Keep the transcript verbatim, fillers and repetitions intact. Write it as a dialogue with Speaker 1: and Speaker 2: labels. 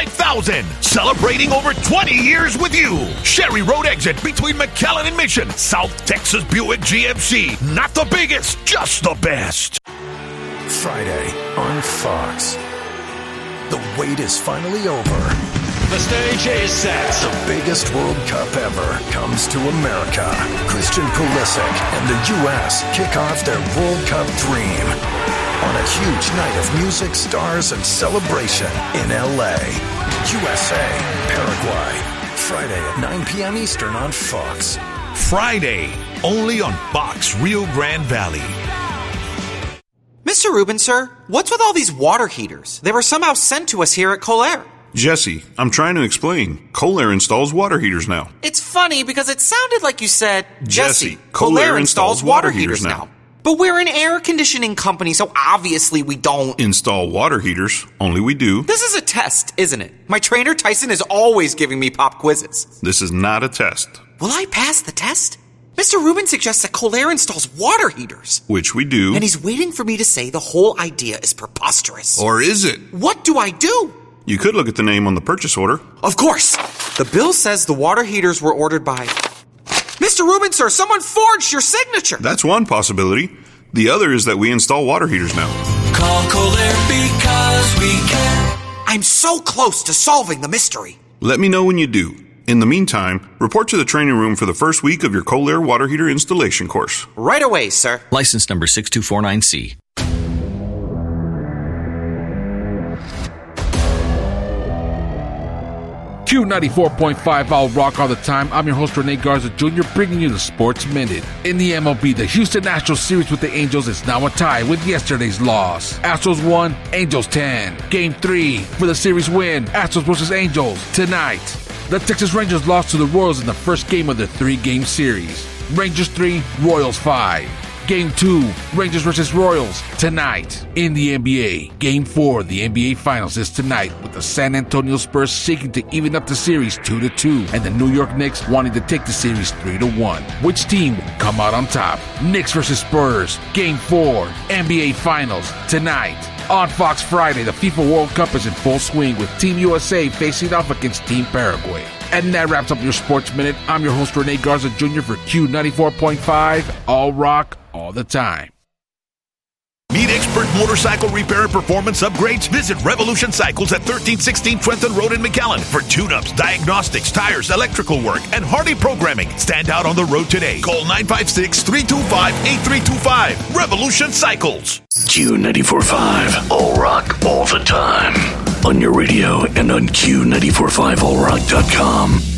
Speaker 1: five thousand. Celebrating over twenty years with you. Sherry Road exit between McAllen and Mission. South Texas Buick G M C. Not the biggest, just the best.
Speaker 2: Friday on Fox. The wait is finally over.
Speaker 3: The stage is set.
Speaker 2: The biggest World Cup ever comes to America. Christian Pulisic and the U S kick off their World Cup dream on a huge night of music, stars, and celebration in L A. U S A, Paraguay. Friday at nine p.m. Eastern on Fox.
Speaker 1: Friday, only on Fox Rio Grande Valley.
Speaker 4: Mister Rubin, sir, what's with all these water heaters? They were somehow sent to us here at Colair.
Speaker 5: Jesse, I'm trying to explain. Colair installs water heaters now.
Speaker 4: It's funny because it sounded like you said,
Speaker 5: Jesse,
Speaker 4: Jesse,
Speaker 5: Colair installs water heaters now.
Speaker 4: But we're an air conditioning company, so obviously we don't
Speaker 5: install water heaters. Only we do.
Speaker 4: This is a test, isn't it? My trainer Tyson is always giving me pop quizzes.
Speaker 5: This is not a test.
Speaker 4: Will I pass the test? Mister Rubin suggests that Colair installs water heaters.
Speaker 5: Which we do.
Speaker 4: And he's waiting for me to say the whole idea is preposterous.
Speaker 5: Or is it?
Speaker 4: What do I do?
Speaker 5: You could look at the name on the purchase order.
Speaker 4: Of course. The bill says the water heaters were ordered by... Mister Rubin, sir, someone forged your signature.
Speaker 5: That's one possibility. The other is that we install water heaters now.
Speaker 3: Call Colair because we care.
Speaker 4: I'm so close to solving the mystery.
Speaker 5: Let me know when you do. In the meantime, report to the training room for the first week of your Colair water heater installation course.
Speaker 4: Right away, sir.
Speaker 6: License number six two four nine C.
Speaker 7: Q ninety-four point five All Rock all the time. I'm your host, Rene Garza Junior, bringing you the Sports Minute. In the M L B, the Houston Astros series with the Angels is now a tie with yesterday's loss. Astros won, Angels ten. Game three for the series win. Astros versus Angels tonight. The Texas Rangers lost to the Royals in the first game of the three-game series. Rangers three, Royals five. Game two, Rangers versus Royals, tonight. In the N B A, Game four of the N B A Finals is tonight, with the San Antonio Spurs seeking to even up the series two to two, and the New York Knicks wanting to take the series three to one. Which team will come out on top? Knicks versus Spurs, Game four, N B A Finals, tonight. On Fox Friday, the FIFA World Cup is in full swing, with Team U S A facing off against Team Paraguay. And that wraps up your Sports Minute. I'm your host, Rene Garza Junior for Q ninety-four point five, All Rock, all the time.
Speaker 1: Need expert motorcycle repair and performance upgrades? Visit Revolution Cycles at thirteen sixteen Trenton Road in McAllen for tune-ups, diagnostics, tires, electrical work, and Hardy programming. Stand out on the road today. Call nine five six, three two five, eight three two five. Revolution Cycles.
Speaker 8: Q ninety-four point five, All Rock, all the time. On your radio and on Q nine four five all rock dot com.